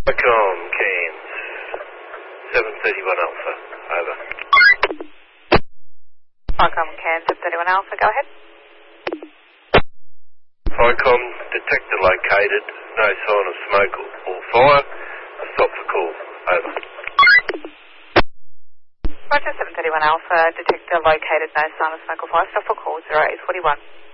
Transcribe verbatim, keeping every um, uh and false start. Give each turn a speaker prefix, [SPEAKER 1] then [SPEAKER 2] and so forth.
[SPEAKER 1] Icon, Cairns, seven thirty-one Alpha, over.
[SPEAKER 2] Icon, Cairns, seven thirty-one Alpha, go ahead.
[SPEAKER 1] Icon, detector located, no sign of smoke or, or fire. Stop for call, over.
[SPEAKER 2] Roger, seven thirty-one Alpha, detector located, no sign of smoke or fire, stop for call, zero eight four one.